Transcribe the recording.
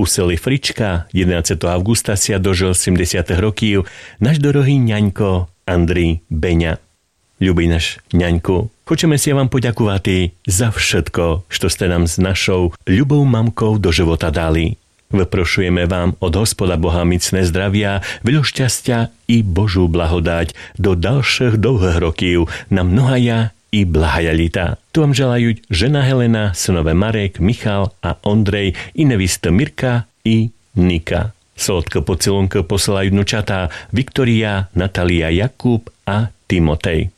seli Frička 11. augusta si dožil 70 rokів náš dorohý ňaňko Andrej Beňa. Ľubý náš ňaňku, chceme si vám poďakovať za všetko, čo ste nám s našou ľubou mamkou do života dali. Vyprošujeme vám od Hospoda Boha micné zdravia, veľa šťastia i Božú blahodať do ďalších dlhých rokів na mnohaja i blahaja lita. Tu vám želajú žena Helena, synové Marek, Michal a Ondrej i nevista Mirka i Nika. Sladké pocelunky posielajú vnúčatá Viktoria, Natalia, Jakub a Timotej.